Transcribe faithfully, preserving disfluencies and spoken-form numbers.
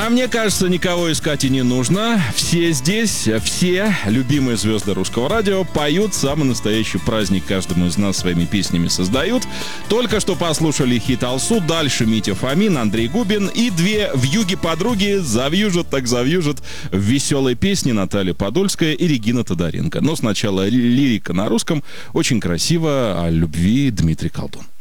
А мне кажется, никого искать и не нужно. Все здесь, все любимые звезды русского радио поют самый настоящий праздник каждому из нас своими песнями создают. Только что послушали хит Алсу, дальше Митя Фомин, Андрей Губин и две вьюги-подруги завьюжат так завьюжат в веселой песне Наталья Подольская и Регина Тодоренко. Но сначала лирика на русском, очень красиво, о любви Дмитрий Колдун.